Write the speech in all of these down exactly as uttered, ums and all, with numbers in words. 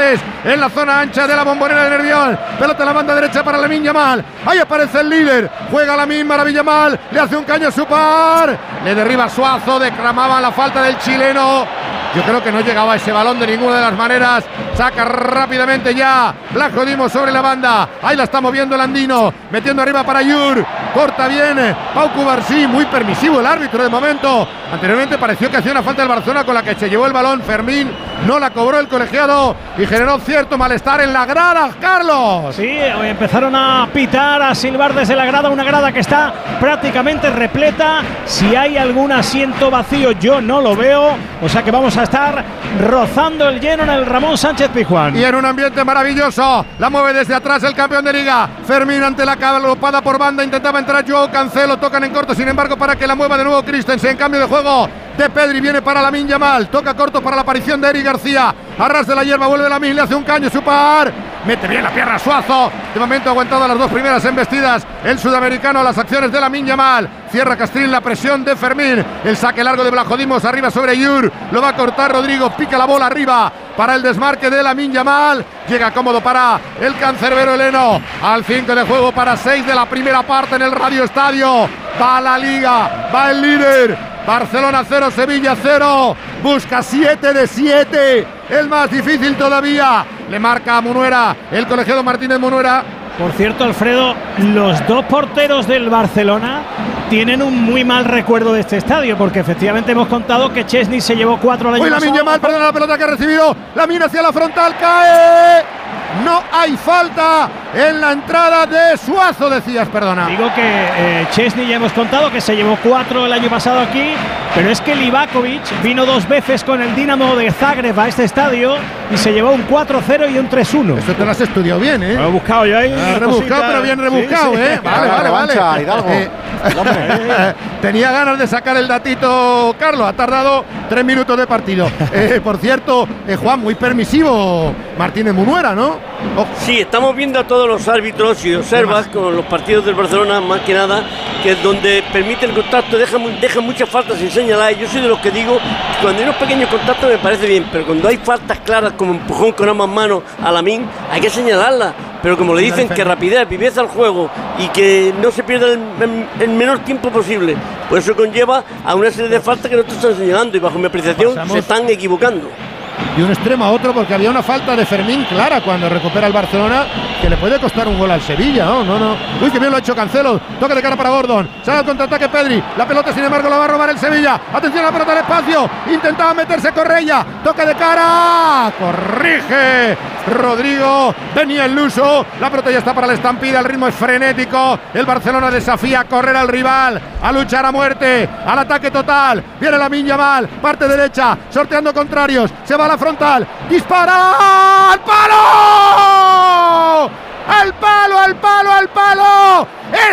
tres en la zona ancha de la Bombonera de Nervión. Pelota en la banda derecha para Lamine Yamal. Ahí aparece el líder. Juega Lamine, maravilla Yamal. Le hace un caño a su par. Le derriba Suazo. Declamaba la falta del chileno. Yo creo que no llegaba ese balón de ninguna de las maneras. Saca rápidamente ya Blanco Dimos sobre la banda. Ahí la está moviendo el andino. Metiendo arriba para Yur. Corta bien Pau Cubarsí. Muy permisivo el árbitro de momento. Anteriormente pareció que hacía una falta del Barcelona con la que se llevó el balón Fermín. No la cobró el colegiado y generó cierto malestar en la grada, Carlos. Sí, empezaron a pitar, a silbar desde la grada. Una grada que está prácticamente repleta. Si hay algún asiento vacío, yo no lo veo. O sea que vamos a estar rozando el lleno en el Ramón Sánchez Pizjuán. Y en un ambiente maravilloso. La mueve desde atrás el campeón de Liga. Fermín ante la galopada por banda. Intentaba entrar Joao Cancelo. Tocan en corto, sin embargo, para que la mueva de nuevo Christensen. Cambio de juego de Pedri. Viene para Lamine Yamal. Toca corto para la aparición de Eric García. Arras de la hierba. Vuelve Lamine. Le hace un caño. Su par. Mete bien la pierna Suazo. De momento ha aguantado las dos primeras embestidas el sudamericano. Las acciones de Lamine Yamal. Cierra Castrín la presión de Fermín. El saque largo de Blanco Dimos arriba sobre Yur. Lo va a cortar Rodrigo. Pica la bola arriba para el desmarque de Lamine Yamal. Llega cómodo para el cancerbero heleno. Al cinco de juego para seis de la primera parte en el Radio Estadio. Va la Liga. Va el líder. Barcelona cero, Sevilla cero. Busca siete de siete. El más difícil todavía. Le marca a Munuera. El colegiado Martínez Munuera. Por cierto, Alfredo, los dos porteros del Barcelona tienen un muy mal recuerdo de este estadio, porque efectivamente hemos contado que Chesney se llevó cuatro al año Uy, pasado. Lamine Yamal, perdona la pelota que ha recibido. Lamine hacia la frontal, cae. No hay falta en la entrada de Suazo, decías, perdona. Digo que eh, Chesney ya hemos contado que se llevó cuatro el año pasado aquí, pero es que Livakovic vino dos veces con el Dinamo de Zagreb a este estadio y se llevó un cuatro cero y un tres uno. Eso te lo has estudiado bien, ¿eh? Lo he buscado yo ahí. Ah, rebuscado, pero bien rebuscado, sí, sí. ¿eh? Vale, vale, vale. Eh, tenía ganas de sacar el datito, Carlos. Ha tardado tres minutos de partido. Eh, por cierto, eh, Juan, muy permisivo Martínez Munuera, ¿no? Oh. Sí, estamos viendo a todos los árbitros y observas con los partidos del Barcelona, más que nada, que es donde permite el contacto, dejan deja muchas faltas sin señalar. Yo soy de los que digo que cuando hay unos pequeños contactos me parece bien, pero cuando hay faltas claras como empujón con ambas manos a Lamine, hay que señalarlas. Pero como le dicen que rapidez, viveza al juego y que no se pierda el, el, el menor tiempo posible, pues eso conlleva a una serie de faltas que no te están señalando y bajo mi apreciación Pasamos. se están equivocando. De un extremo a otro, porque había una falta de Fermín clara cuando recupera el Barcelona que le puede costar un gol al Sevilla. No, no, no. Uy, que bien lo ha hecho Cancelo. Toque de cara para Gordon. Sale al contraataque Pedri. La pelota, sin embargo, la va a robar el Sevilla. Atención a la pelota al espacio. Intentaba meterse Correia. Toque de cara. Corrige Rodrigo. Venía el luso. La pelota ya está para la estampida. El ritmo es frenético. El Barcelona desafía a correr al rival, a luchar a muerte, al ataque total. Viene Lamine Yamal. Parte derecha. Sorteando contrarios. Se va a la frontal. Dispara. ¡Al palo! ¡Al palo, al palo, al palo!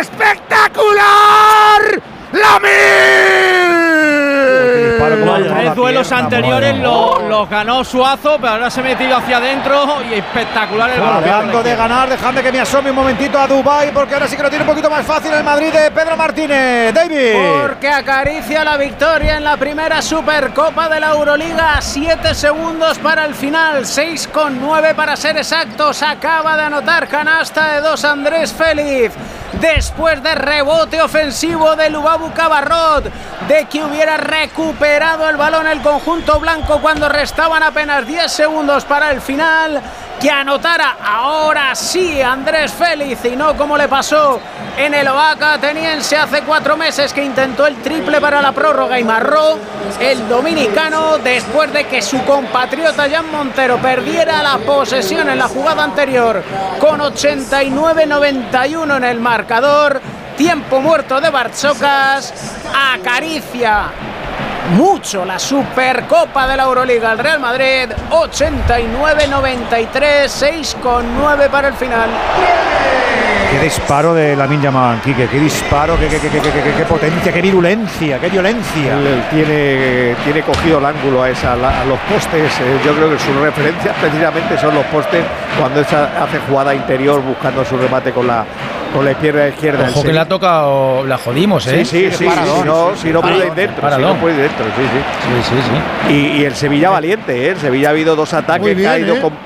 ¡Espectacular! ¡Lamine! Los tres duelos anteriores los lo ganó Suazo, pero ahora se ha metido hacia adentro y espectacular el gol. Hablando de ganar, dejadme que me asome un momentito a Dubái, porque ahora sí que lo tiene un poquito más fácil el Madrid de Pedro Martínez. David. Porque acaricia la victoria en la primera Supercopa de la Euroliga. Siete segundos para el final, seis con nueve para ser exactos. Acaba de anotar canasta de dos Andrés Félix. Después de rebote ofensivo de Lubabu Cabarrot, de que hubiera recuperado el balón el conjunto blanco cuando restaban apenas diez segundos para el final, que anotara ahora sí Andrés Félix y no como le pasó en el Oaca ateniense hace cuatro meses, que intentó el triple para la prórroga y marró el dominicano después de que su compatriota Jan Montero perdiera la posesión en la jugada anterior con ochenta y nueve noventa y uno en el marcador. Tiempo muerto de Bartzocas. Acaricia mucho la Supercopa de la Euroliga al Real Madrid. Ochenta y nueve noventa y tres, seis con nueve para el final. Qué disparo de Lamine Yamal, Quique, qué disparo, qué, qué, qué, qué, qué, qué potencia, qué virulencia, qué violencia. Él, él tiene, tiene cogido el ángulo a, esa, a los postes. Eh, yo creo que sus referencias precisamente son los postes cuando esa hace jugada interior buscando su remate con la con la izquierda izquierda. Ojo que le ha tocado, la jodimos, ¿eh? Sí, sí, sí, paradón, si no, sí, si no puede ir dentro, si no puede ir dentro, sí, sí. Sí, sí, sí. Y, y el Sevilla valiente, ¿eh? El Sevilla ha habido dos ataques, bien, que ha ido ¿eh? con